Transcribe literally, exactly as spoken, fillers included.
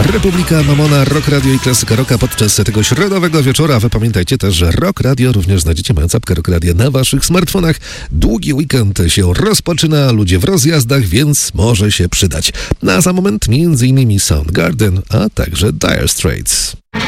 Republika, Mamona, Rock Radio i Klasyka Rocka podczas tego środowego wieczora. Wy pamiętajcie też, że Rock Radio również znajdziecie, mając apkę Rock Radio na waszych smartfonach. Długi weekend się rozpoczyna, ludzie w rozjazdach, więc może się przydać. Na za moment między innymi Soundgarden, a także Dire Straits.